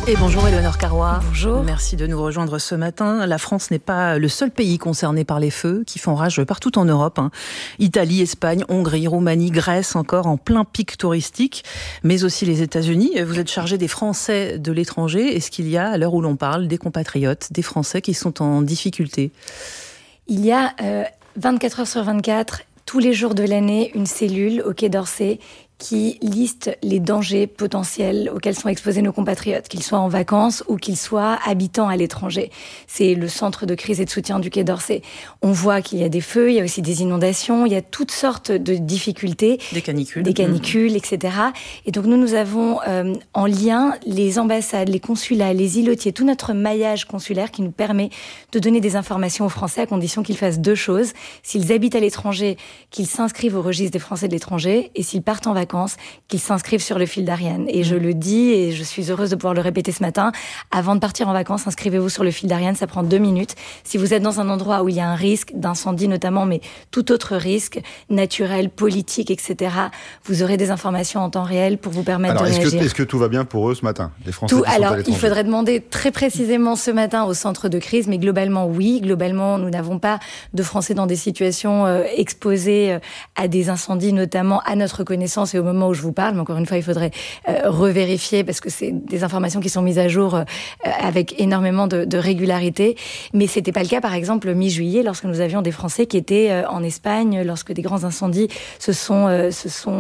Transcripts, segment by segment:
Et bonjour Éléonore Carrois. Bonjour. Merci de nous rejoindre ce matin. La France n'est pas le seul pays concerné par les feux qui font rage partout en Europe. Italie, Espagne, Hongrie, Roumanie, Grèce encore en plein pic touristique, mais aussi les États-Unis. Vous êtes chargé des Français de l'étranger. Est-ce qu'il y a, à l'heure où l'on parle, des compatriotes, des Français qui sont en difficulté ? Il y a 24 heures sur 24, tous les jours de l'année, une cellule au Quai d'Orsay qui liste les dangers potentiels auxquels sont exposés nos compatriotes, qu'ils soient en vacances ou qu'ils soient habitants à l'étranger. C'est le centre de crise et de soutien du Quai d'Orsay. On voit qu'il y a des feux, il y a aussi des inondations, il y a toutes sortes de difficultés. Des canicules, etc. Et donc nous avons en lien les ambassades, les consulats, les îlotiers, tout notre maillage consulaire qui nous permet de donner des informations aux Français à condition qu'ils fassent deux choses. S'ils habitent à l'étranger, qu'ils s'inscrivent au registre des Français de l'étranger, et s'ils partent en vacances, qu'ils s'inscrivent sur le fil d'Ariane. Et je le dis, et je suis heureuse de pouvoir le répéter ce matin, avant de partir en vacances, inscrivez-vous sur le fil d'Ariane, ça prend 2 minutes. Si vous êtes dans un endroit où il y a un risque d'incendie notamment, mais tout autre risque, naturel, politique, etc., vous aurez des informations en temps réel pour vous permettre de réagir. Est-ce que tout va bien pour eux ce matin, les Français qui sont à l'étranger ? Il faudrait demander très précisément ce matin au centre de crise, mais globalement, oui. Globalement, nous n'avons pas de Français dans des situations exposées à des incendies, notamment à notre connaissance et au moment où je vous parle, mais encore une fois, il faudrait revérifier parce que c'est des informations qui sont mises à jour avec énormément de régularité. Mais c'était pas le cas, par exemple, mi-juillet, lorsque nous avions des Français qui étaient en Espagne, lorsque des grands incendies se sont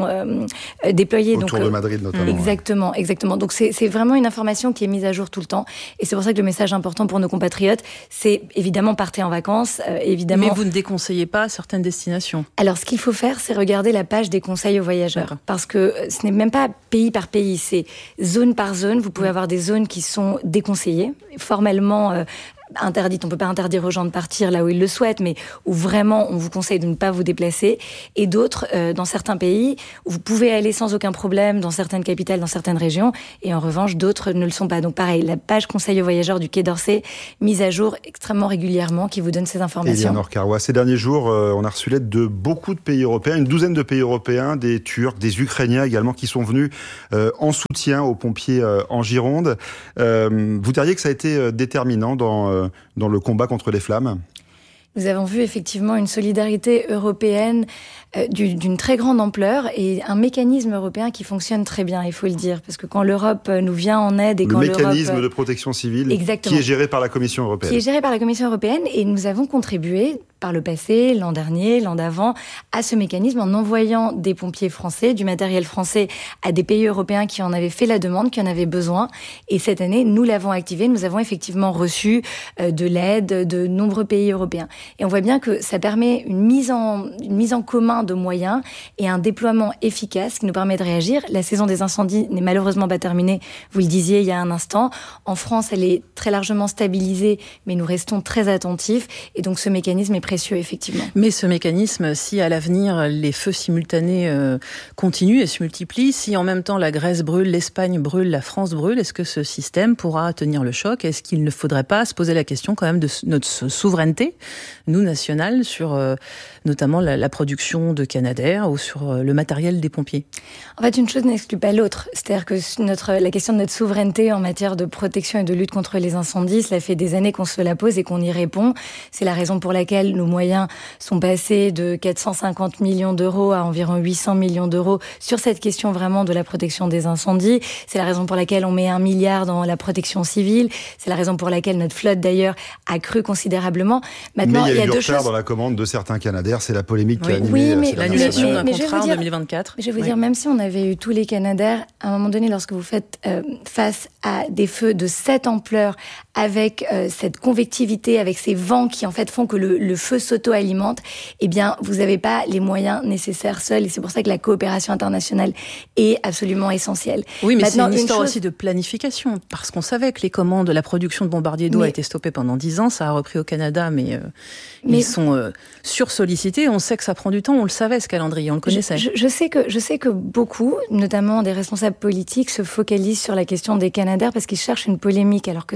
déployés. Autour de Madrid, notamment. Exactement. Donc c'est vraiment une information qui est mise à jour tout le temps. Et c'est pour ça que le message important pour nos compatriotes, c'est évidemment partez en vacances, évidemment. Mais vous ne déconseillez pas certaines destinations. Alors, ce qu'il faut faire, c'est regarder la page des conseils aux voyageurs. D'accord. Parce que ce n'est même pas pays par pays, c'est zone par zone. Vous pouvez avoir des zones qui sont déconseillées, formellement interdites. On ne peut pas interdire aux gens de partir là où ils le souhaitent, mais où vraiment on vous conseille de ne pas vous déplacer. Et d'autres, dans certains pays, où vous pouvez aller sans aucun problème, dans certaines capitales, dans certaines régions. Et en revanche, d'autres ne le sont pas. Donc pareil, la page conseil aux voyageurs du Quai d'Orsay, mise à jour extrêmement régulièrement, qui vous donne ces informations. Éléonore Carrois, ces derniers jours, on a reçu l'aide de beaucoup de pays européens, une douzaine de pays européens, des Turcs, des Ukrainiens également, qui sont venus en soutien aux pompiers en Gironde. Vous diriez que ça a été déterminant dans le combat contre les flammes ? Nous avons vu effectivement une solidarité européenne d'une très grande ampleur et un mécanisme européen qui fonctionne très bien, il faut le dire, parce que quand l'Europe nous vient en aide et quand l'Europe... Le mécanisme de protection civile Exactement. Qui est géré par la Commission européenne. Qui est géré par la Commission européenne et nous avons contribué par le passé, l'an dernier, l'an d'avant, à ce mécanisme en envoyant des pompiers français, du matériel français à des pays européens qui en avaient fait la demande, qui en avaient besoin. Et cette année, nous l'avons activé, nous avons effectivement reçu de l'aide de nombreux pays européens. Et on voit bien que ça permet une mise en commun de moyens et un déploiement efficace qui nous permet de réagir. La saison des incendies n'est malheureusement pas terminée, vous le disiez il y a un instant. En France, elle est très largement stabilisée, mais nous restons très attentifs. Et donc ce mécanisme est précieux, effectivement. Mais ce mécanisme, si à l'avenir les feux simultanés continuent et se multiplient, si en même temps la Grèce brûle, l'Espagne brûle, la France brûle, est-ce que ce système pourra tenir le choc ? Est-ce qu'il ne faudrait pas se poser la question quand même de notre souveraineté, nous nationale, sur notamment la production de Canadair ou sur le matériel des pompiers ? En fait, une chose n'exclut pas l'autre. C'est-à-dire que la question de notre souveraineté en matière de protection et de lutte contre les incendies, cela fait des années qu'on se la pose et qu'on y répond. C'est la raison pour laquelle nos moyens sont passés de 450 millions d'euros à environ 800 millions d'euros sur cette question vraiment de la protection des incendies. C'est la raison pour laquelle on met 1 milliard dans la protection civile. C'est la raison pour laquelle notre flotte, d'ailleurs, a cru considérablement. Maintenant, mais il y a eu du retard dans la commande de certains Canadair. C'est la polémique qui a animé l'annulation d'un contrat en 2024. Je vais vous dire, même si on avait eu tous les Canadair, à un moment donné, lorsque vous faites face à des feux de cette ampleur, avec cette convectivité, avec ces vents qui en fait font que le feu s'auto-alimente, eh bien, vous n'avez pas les moyens nécessaires seuls. Et c'est pour ça que la coopération internationale est absolument essentielle. Oui, mais maintenant, c'est une histoire aussi de planification. Parce qu'on savait que les commandes, la production de bombardiers d'eau a été stoppée pendant 10 ans. Ça a repris au Canada, mais ils sont sursollicités. On sait que ça prend du temps. On le savait, ce calendrier. On le connaissait. Je sais que beaucoup, notamment des responsables politiques, se focalisent sur la question des Canadair parce qu'ils cherchent une polémique, alors que c'est un moment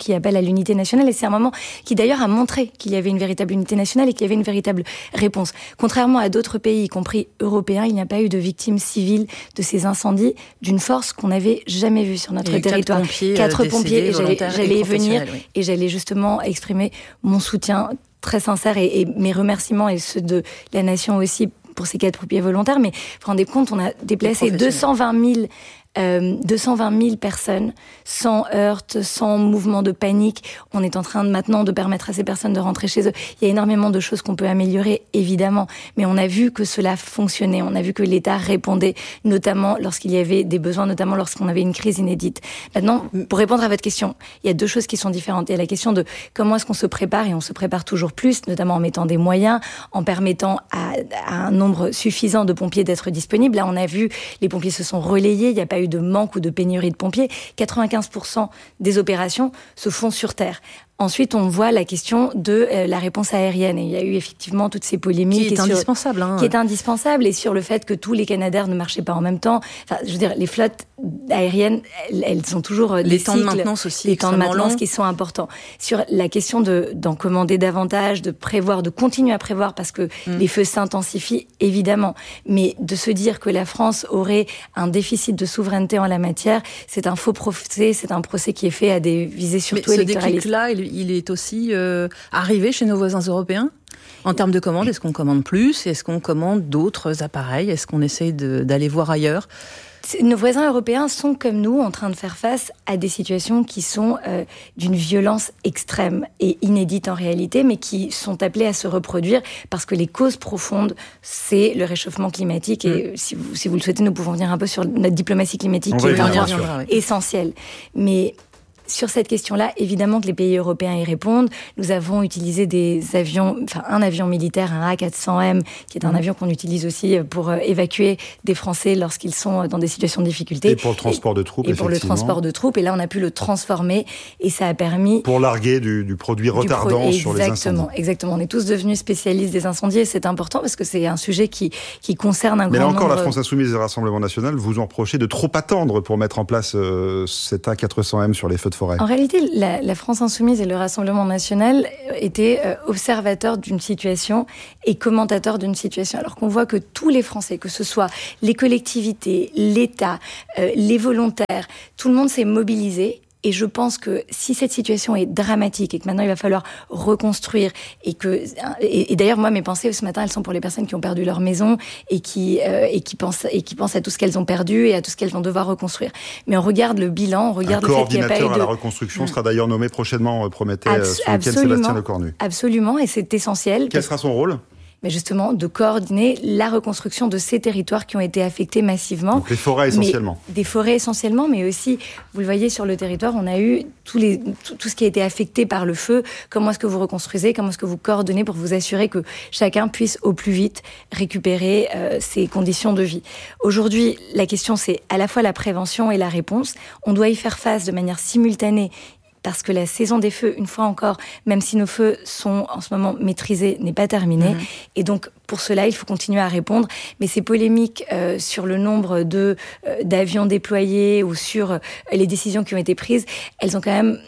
qui appelle à l'unité nationale. Et c'est un moment qui d'ailleurs a montré qu'il y avait une véritable unité nationale et qu'il y avait une véritable réponse. Contrairement à d'autres pays, y compris européens, il n'y a pas eu de victimes civiles de ces incendies d'une force qu'on n'avait jamais vue sur notre territoire. 4 pompiers, et j'allais y venir, et j'allais justement exprimer mon soutien très sincère et mes remerciements et ceux de la nation aussi pour ces 4 pompiers volontaires. Mais vous vous rendez compte, on a déplacé 220 000 personnes, sans heurts, sans mouvement de panique. On est en train maintenant de permettre à ces personnes de rentrer chez eux. Il y a énormément de choses qu'on peut améliorer, évidemment, mais on a vu que cela fonctionnait. On a vu que l'État répondait, notamment lorsqu'il y avait des besoins, notamment lorsqu'on avait une crise inédite. Maintenant, pour répondre à votre question, il y a 2 choses qui sont différentes. Il y a la question de comment est-ce qu'on se prépare, et on se prépare toujours plus, notamment en mettant des moyens, en permettant à un nombre suffisant de pompiers d'être disponibles. Là, on a vu, les pompiers se sont relayés, il n'y a pas eu de manque ou de pénurie de pompiers. 95% des opérations se font sur terre. Ensuite, on voit la question de la réponse aérienne. Et il y a eu effectivement toutes ces polémiques. Qui est indispensable. Qui est indispensable. Et sur le fait que tous les Canadair ne marchaient pas en même temps. Enfin, je veux dire, les flottes aériennes, elles sont toujours des temps de maintenance aussi. Les temps de maintenance qui sont importants. Sur la question d'en commander davantage, de prévoir, de continuer à prévoir parce que les feux s'intensifient, évidemment. Mais de se dire que la France aurait un déficit de souveraineté en la matière, c'est un faux procès. C'est un procès qui est fait à des visées surtout électoralistes. Là, il est aussi arrivé chez nos voisins européens ? En termes de commandes, est-ce qu'on commande plus ? Est-ce qu'on commande d'autres appareils ? Est-ce qu'on essaye d'aller voir ailleurs ? Nos voisins européens sont, comme nous, en train de faire face à des situations qui sont d'une violence extrême et inédite en réalité, mais qui sont appelées à se reproduire parce que les causes profondes, c'est le réchauffement climatique. Et si vous le souhaitez, nous pouvons venir un peu sur notre diplomatie climatique qui est essentielle. Mais sur cette question-là, évidemment que les pays européens y répondent. Nous avons utilisé des avions, un avion militaire, un A400M, qui est un avion qu'on utilise aussi pour évacuer des Français lorsqu'ils sont dans des situations de difficulté. Et pour le transport de troupes, pour le transport de troupes. Et là, on a pu le transformer et ça a permis... Pour larguer du produit retardant sur les incendies. Exactement. On est tous devenus spécialistes des incendies et c'est important parce que c'est un sujet qui concerne un grand nombre... Mais là encore, la France Insoumise et le Rassemblement National vous en reprochez de trop attendre pour mettre en place cet A400M sur les feux de forêt. En réalité, la France Insoumise et le Rassemblement National étaient observateurs d'une situation et commentateurs d'une situation. Alors qu'on voit que tous les Français, que ce soit les collectivités, l'État, les volontaires, tout le monde s'est mobilisé. Et je pense que si cette situation est dramatique et que maintenant il va falloir reconstruire et d'ailleurs moi mes pensées ce matin elles sont pour les personnes qui ont perdu leur maison et qui pensent à tout ce qu'elles ont perdu et à tout ce qu'elles vont devoir reconstruire. Mais on regarde le bilan, on regarde le fait qu'il n'y a pas eu de... coordinateur à la reconstruction sera d'ailleurs nommé prochainement, promettait ce week-end Sébastien Lecornu. Absolument, et c'est essentiel. Quel sera son rôle ? Mais justement, de coordonner la reconstruction de ces territoires qui ont été affectés massivement. Donc les forêts essentiellement. Des forêts essentiellement, mais aussi, vous le voyez sur le territoire, on a eu tout ce qui a été affecté par le feu. Comment est-ce que vous reconstruisez ? Comment est-ce que vous coordonnez pour vous assurer que chacun puisse au plus vite récupérer ses conditions de vie ? Aujourd'hui, la question, c'est à la fois la prévention et la réponse. On doit y faire face de manière simultanée. Parce que la saison des feux, une fois encore, même si nos feux sont en ce moment maîtrisés, n'est pas terminée. Et donc, pour cela, il faut continuer à répondre. Mais ces polémiques sur le nombre d'avions déployés ou sur les décisions qui ont été prises, elles sont quand même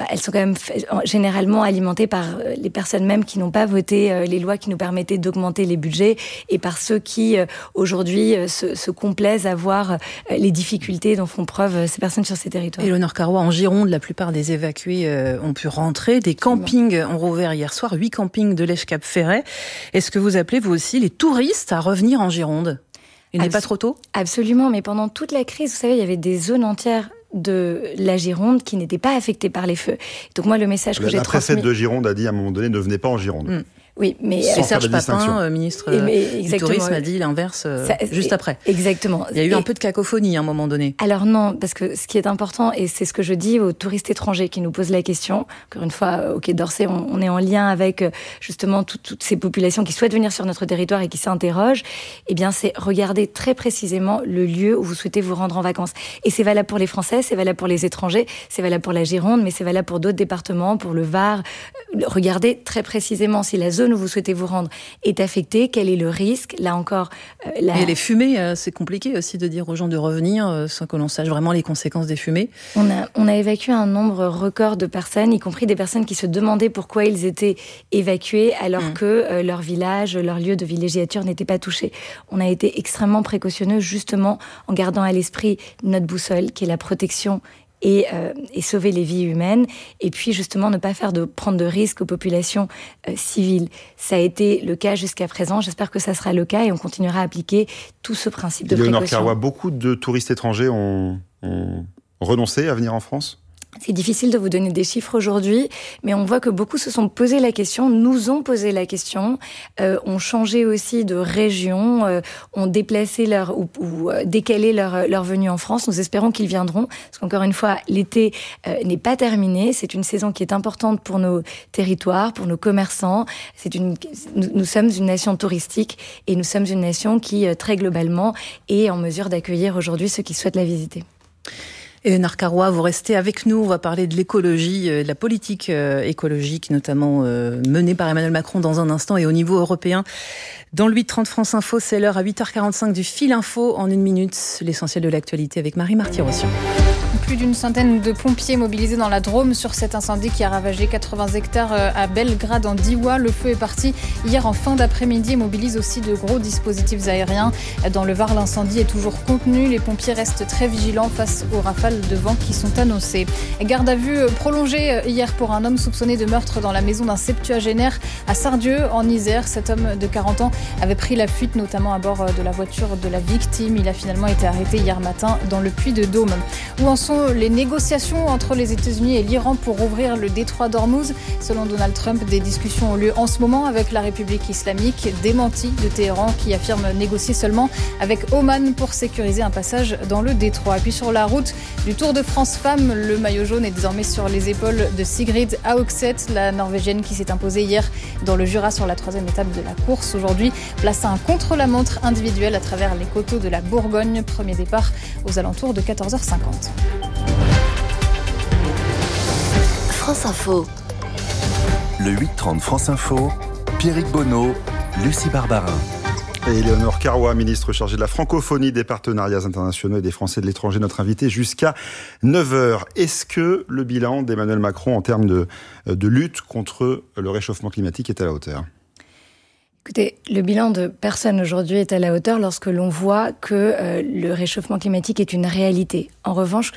généralement alimentées par les personnes mêmes qui n'ont pas voté les lois qui nous permettaient d'augmenter les budgets et par ceux qui, aujourd'hui, se complaisent à voir les difficultés dont font preuve ces personnes sur ces territoires. Éléonore Carrois, en Gironde, la plupart des évacués ont pu rentrer. Des campings ont rouvert hier soir, 8 campings de l'Èche-Cap-Ferret. Est-ce que vous appelez, vous aussi, les touristes à revenir en Gironde ? Il n'est pas trop tôt ? Absolument, mais pendant toute la crise, vous savez, il y avait des zones entières de la Gironde qui n'étaient pas affectées par les feux. Donc moi, le message que j'ai transmis... La préfète de Gironde a dit à un moment donné, ne venez pas en Gironde. Oui, mais Serge Papin, ministre du Tourisme, a dit l'inverse juste après. Exactement. Il y a eu un peu de cacophonie à un moment donné. Alors non, parce que ce qui est important, et c'est ce que je dis aux touristes étrangers qui nous posent la question, encore une fois, au Quai d'Orsay, on est en lien avec justement toutes ces populations qui souhaitent venir sur notre territoire et qui s'interrogent, eh bien c'est regarder très précisément le lieu où vous souhaitez vous rendre en vacances. Et c'est valable pour les Français, c'est valable pour les étrangers, c'est valable pour la Gironde, mais c'est valable pour d'autres départements, pour le Var. Regardez très précisément si la zone zone où vous souhaitez vous rendre est affectée, quel est le risque. Là encore... Et les fumées, c'est compliqué aussi de dire aux gens de revenir sans que l'on sache vraiment les conséquences des fumées. On a évacué un nombre record de personnes, y compris des personnes qui se demandaient pourquoi ils étaient évacués alors que leur village, leur lieu de villégiature n'était pas touché. On a été extrêmement précautionneux justement en gardant à l'esprit notre boussole qui est la protection et sauver les vies humaines, et puis justement ne pas prendre de risques aux populations civiles. Ça a été le cas jusqu'à présent, j'espère que ça sera le cas et on continuera à appliquer tout ce principe de précaution. Léonore Carrois, beaucoup de touristes étrangers ont renoncé à venir en France ? C'est difficile de vous donner des chiffres aujourd'hui, mais on voit que beaucoup se sont posé la question, nous ont posé la question, ont changé aussi de région, ont déplacé ou décalé leur venue en France. Nous espérons qu'ils viendront, parce qu'encore une fois, l'été n'est pas terminé. C'est une saison qui est importante pour nos territoires, pour nos commerçants. Nous sommes une nation touristique et nous sommes une nation qui, très globalement, est en mesure d'accueillir aujourd'hui ceux qui souhaitent la visiter. Léonore Carrois, vous restez avec nous. On va parler de l'écologie, de la politique écologique, notamment menée par Emmanuel Macron dans un instant et au niveau européen. Dans le 8h30 France Info, c'est l'heure à 8h45 du Fil Info. En 1 minute, l'essentiel de l'actualité avec Marie Marty-Rossian. Plus d'une centaine de pompiers mobilisés dans la Drôme sur cet incendie qui a ravagé 80 hectares à Belgrade en Diois. Le feu est parti hier en fin d'après-midi et mobilise aussi de gros dispositifs aériens. Dans le Var, l'incendie est toujours contenu. Les pompiers restent très vigilants face aux rafales de vent qui sont annoncées. Garde à vue prolongée hier pour un homme soupçonné de meurtre dans la maison d'un septuagénaire à Sardieu en Isère. Cet homme de 40 ans avait pris la fuite, notamment à bord de la voiture de la victime. Il a finalement été arrêté hier matin dans le Puy-de-Dôme. Où en sont les négociations entre les États-Unis et l'Iran pour ouvrir le détroit d'Ormuz? Selon Donald Trump, des discussions ont lieu en ce moment avec la République islamique. Démenti de Téhéran qui affirme négocier seulement avec Oman pour sécuriser un passage dans le détroit. Et puis sur la route du Tour de France Femmes, le maillot jaune est désormais sur les épaules de Sigrid Haugset, la Norvégienne qui s'est imposée hier dans le Jura sur la 3e étape de la course. Aujourd'hui, place à un contre-la-montre individuel à travers les coteaux de la Bourgogne. Premier départ aux alentours de 14h50. France Info. Le 8h30 France Info, Pierrick Bonneau, Lucie Barbarin. Et Léonore Carrois, ministre chargée de la francophonie, des partenariats internationaux et des Français de l'étranger, notre invité jusqu'à 9h. Est-ce que le bilan d'Emmanuel Macron en termes de lutte contre le réchauffement climatique est à la hauteur ? Écoutez, le bilan de personne aujourd'hui est à la hauteur lorsque l'on voit que le réchauffement climatique est une réalité. En revanche,